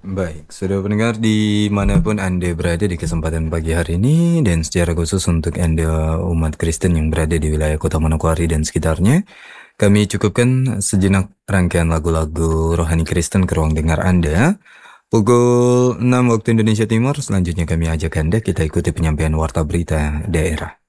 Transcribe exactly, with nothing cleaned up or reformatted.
Baik, sudah pendengar dimanapun Anda berada di kesempatan pagi hari ini dan secara khusus untuk Anda umat Kristen yang berada di wilayah Kota Manokwari dan sekitarnya, kami cukupkan sejenak rangkaian lagu-lagu rohani Kristen ke ruang dengar Anda. Pukul enam waktu Indonesia Timur, selanjutnya kami ajak Anda kita ikuti penyampaian warta berita daerah.